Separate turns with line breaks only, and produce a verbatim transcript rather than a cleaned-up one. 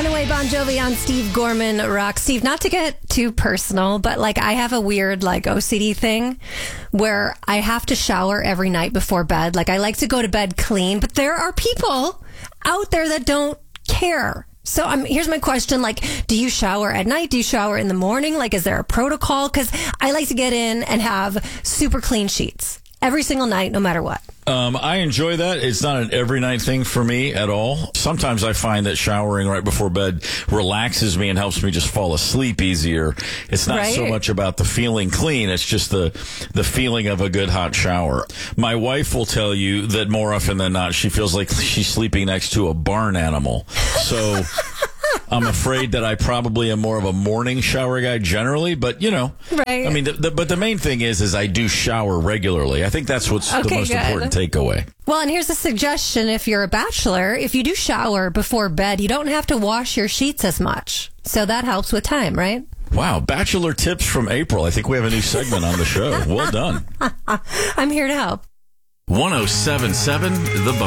Runaway Bon Jovi on Steve Gorman Rock. Steve, not to get too personal, but like I have a weird like O C D thing where I have to shower every night before bed. Like I like to go to bed clean, but there are people out there that don't care. So um, here's my question. Like, do you shower at night? Do you shower in the morning? Like, is there a protocol? Because I like to get in and have super clean sheets every single night, no matter what.
Um, I enjoy that. It's not an every night thing for me at all. Sometimes I find that showering right before bed relaxes me and helps me just fall asleep easier. It's not
Right.
so much about the feeling clean. It's just the, the feeling of a good hot shower. My wife will tell you that more often than not, she feels like she's sleeping next to a barn animal. So I'm afraid that I probably am more of a morning shower guy generally, but you know,
Right.
I mean, the, the, but the main thing is, is I do shower regularly. I think that's what's the
Okay,
most
good.
important takeaway.
Well, and here's a suggestion. If you're a bachelor, if you do shower before bed, you don't have to wash your sheets as much. So that helps with time, right?
Wow, bachelor tips from April. I think we have a new segment on the show. Well done.
I'm here to help.
one oh seven point seven The